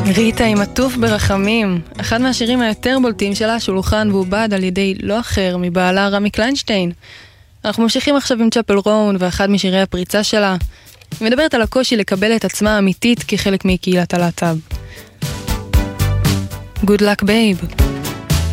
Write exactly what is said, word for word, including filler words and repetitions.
ריטה עם עטוף ברחמים, אחד מהשירים היותר בולטים שלה, שהולחן ועובד על ידי לא אחר מבעלה רמי קליינשטיין. אנחנו ממשיכים עכשיו עם צ'פל רון, ואחד משירי הפריצה שלה. היא מדברת על הקושי לקבל את עצמה אמיתית כחלק מקהילת הלהט"ב. Good luck babe.